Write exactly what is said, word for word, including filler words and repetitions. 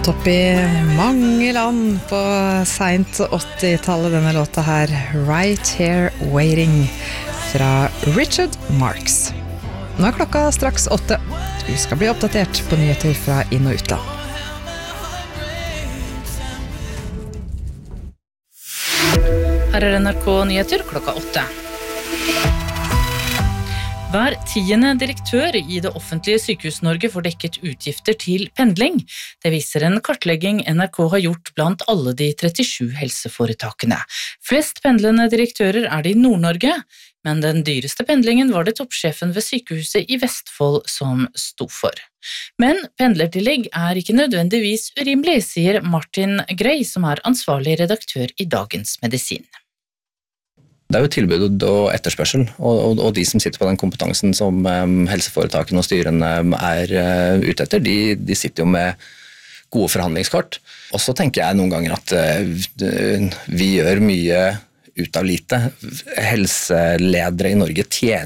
Gått opp i mange land på sent åttitallet, denne låta her, Right Here Waiting, fra Richard Marx. Nå er klokka straks åtte. Vi skal bli oppdatert på nyheter fra inn- og utland. Her er N R K Nyheter klokka åtte. Hver tiende direktør i det offentlige sykehus-Norge får dekket utgifter til pendling. Det viser en kartlegging N R K har gjort blant alle de trettisju helseforetakene. Flest pendlende direktører er det i Nord-Norge, men den dyreste pendlingen var det toppsjefen ved sykehuset i Vestfold som sto for. Men pendlertillegg er ikke nødvendigvis urimelig, sier Martin Grey, som er ansvarlig redaktør i Dagens Medisin. Det er jo tilbud og etterspørsel, og, og, og de som sitter på den kompetansen som um, helseforetakene og styrene er uh, ute etter, de, de sitter jo med gode forhandlingskort. Og så tenker jeg noen ganger at uh, vi gjør mye ut av lite. Helseledere i Norge tjener